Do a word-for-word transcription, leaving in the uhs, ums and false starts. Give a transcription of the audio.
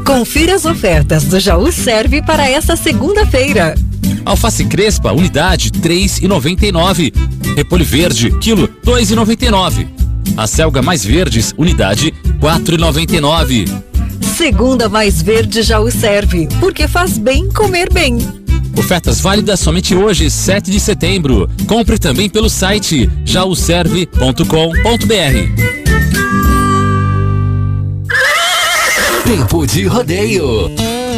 Confira as ofertas do Jaú Serve para essa segunda-feira. Alface crespa, unidade três e noventa e nove. Repolho verde, quilo dois e noventa e nove. Acelga mais verdes, unidade quatro e noventa e nove. Segunda mais verde Jaú Serve, porque faz bem comer bem. Ofertas válidas somente hoje, sete de setembro. Compre também pelo site jaú serve ponto com ponto br. Tempo de rodeio.